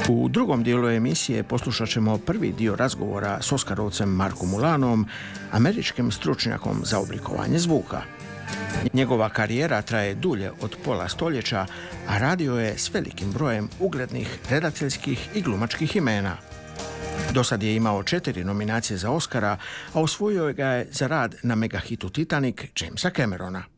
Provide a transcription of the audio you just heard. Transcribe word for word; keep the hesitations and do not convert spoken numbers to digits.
U drugom dijelu emisije poslušat ćemo prvi dio razgovora s Oskarovcem Markom Mulanom, američkim stručnjakom za oblikovanje zvuka. Njegova karijera traje dulje od pola stoljeća, a radio je s velikim brojem uglednih redateljskih i glumačkih imena. Dosad je imao četiri nominacije za Oscara, a osvojio ga je za rad na megahitu Titanic Jamesa Camerona.